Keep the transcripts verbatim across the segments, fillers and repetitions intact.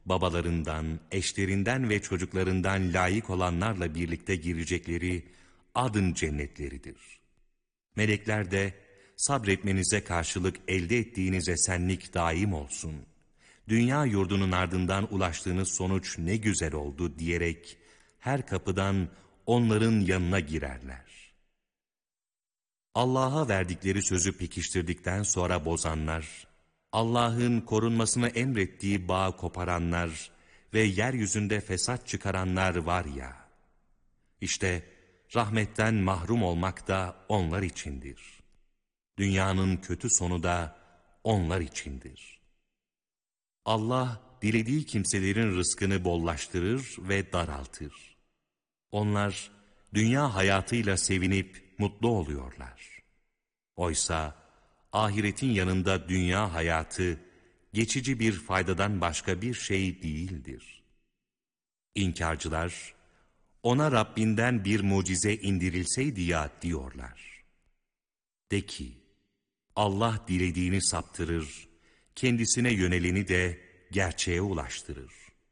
babalarından, eşlerinden ve çocuklarından layık olanlarla birlikte girecekleri adın cennetleridir. Melekler de sabretmenize karşılık elde ettiğiniz esenlik daim olsun. Dünya yurdunun ardından ulaştığınız sonuç ne güzel oldu diyerek her kapıdan onların yanına girerler. Allah'a verdikleri sözü pekiştirdikten sonra bozanlar, Allah'ın korunmasını emrettiği bağı koparanlar ve yeryüzünde fesat çıkaranlar var ya, işte rahmetten mahrum olmak da onlar içindir. Dünyanın kötü sonu da onlar içindir. Allah dilediği kimselerin rızkını bollaştırır ve daraltır. Onlar dünya hayatıyla sevinip mutlu oluyorlar. Oysa ahiretin yanında dünya hayatı geçici bir faydadan başka bir şey değildir. İnkarcılar, ona Rabbinden bir mucize indirilseydi ya diyorlar. De ki, Allah dilediğini saptırır, kendisine yöneleni de gerçeğe ulaştırır.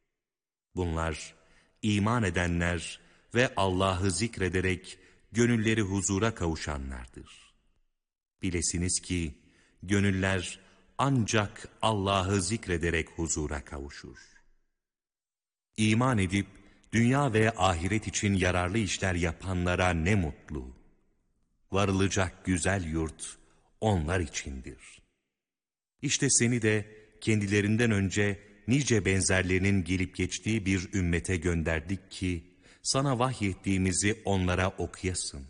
Bunlar iman edenler ve Allah'ı zikrederek gönülleri huzura kavuşanlardır. Bilesiniz ki gönüller ancak Allah'ı zikrederek huzura kavuşur. İman edip dünya ve ahiret için yararlı işler yapanlara ne mutlu. Varılacak güzel yurt onlar içindir. İşte seni de kendilerinden önce nice benzerlerinin gelip geçtiği bir ümmete gönderdik ki sana vahyettiğimizi onlara okuyasın.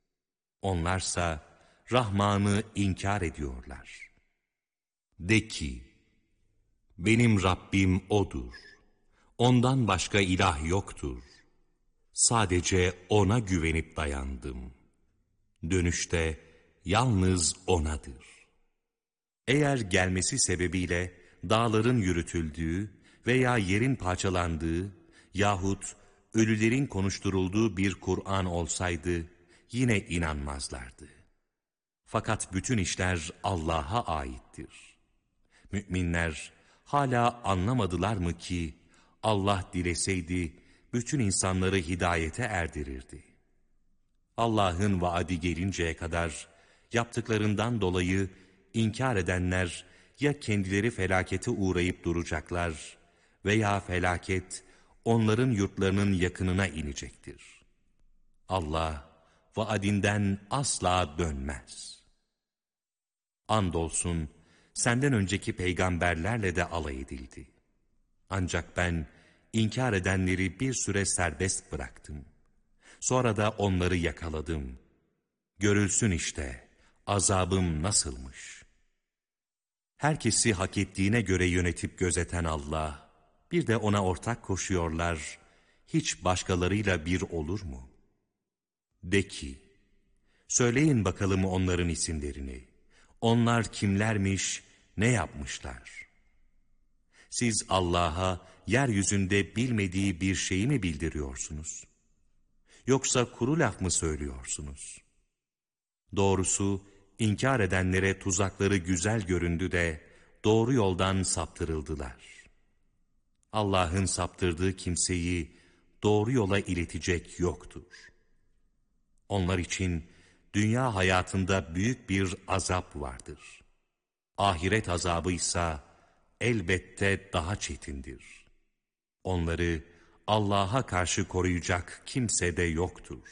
Onlarsa Rahman'ı inkar ediyorlar. De ki, benim Rabbim O'dur. Ondan başka ilah yoktur. Sadece O'na güvenip dayandım. Dönüşte yalnız O'nadır. Eğer gelmesi sebebiyle dağların yürütüldüğü veya yerin parçalandığı yahut ölülerin konuşturulduğu bir Kur'an olsaydı yine inanmazlardı. Fakat bütün işler Allah'a aittir. Müminler hala anlamadılar mı ki Allah dileseydi bütün insanları hidayete erdirirdi. Allah'ın vaadi gelinceye kadar yaptıklarından dolayı inkar edenler ya kendileri felakete uğrayıp duracaklar veya felaket onların yurtlarının yakınına inecektir. Allah vaadinden asla dönmez. Andolsun senden önceki peygamberlerle de alay edildi. Ancak ben inkar edenleri bir süre serbest bıraktım. Sonra da onları yakaladım. Görülsün işte azabım nasılmış. Herkesi hak ettiğine göre yönetip gözeten Allah, bir de ona ortak koşuyorlar, hiç başkalarıyla bir olur mu? De ki, söyleyin bakalım onların isimlerini. Onlar kimlermiş, ne yapmışlar? Siz Allah'a yeryüzünde bilmediği bir şeyi mi bildiriyorsunuz? Yoksa kuru laf mı söylüyorsunuz? Doğrusu inkar edenlere tuzakları güzel göründü de doğru yoldan saptırıldılar. Allah'ın saptırdığı kimseyi doğru yola iletecek yoktur. Onlar için dünya hayatında büyük bir azap vardır. Ahiret azabı ise elbette daha çetindir. Onları Allah'a karşı koruyacak kimse de yoktur.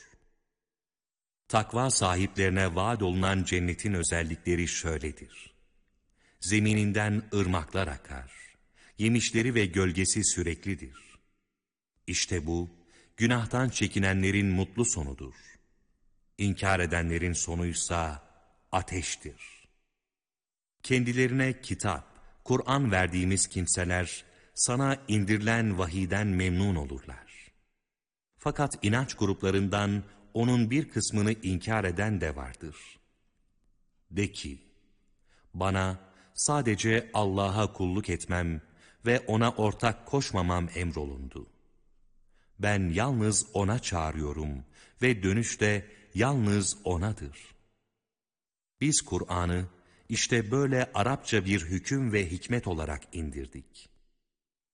Takva sahiplerine vaat olunan cennetin özellikleri şöyledir. Zemininden ırmaklar akar. Yemişleri ve gölgesi süreklidir. İşte bu, günahtan çekinenlerin mutlu sonudur. İnkar edenlerin sonuysa ateştir. Kendilerine kitap, Kur'an verdiğimiz kimseler, sana indirilen vahiden memnun olurlar. Fakat inanç gruplarından onun bir kısmını inkar eden de vardır. De ki, bana sadece Allah'a kulluk etmem ve ona ortak koşmamam emrolundu. Ben yalnız ona çağırıyorum ve dönüş de yalnız onadır. Biz Kur'an'ı işte böyle Arapça bir hüküm ve hikmet olarak indirdik.